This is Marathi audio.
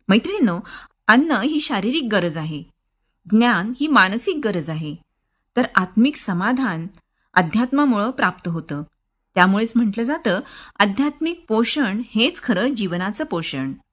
मैत्रिणींनो, अन्न ही शारीरिक गरज आहे. ज्ञान ही मानसिक गरज आहे. तर आत्मिक समाधान अध्यात्मामुळं प्राप्त होतं. त्यामुळेच म्हटलं जातं, आध्यात्मिक पोषण हेच खरं जीवनाचं पोषण.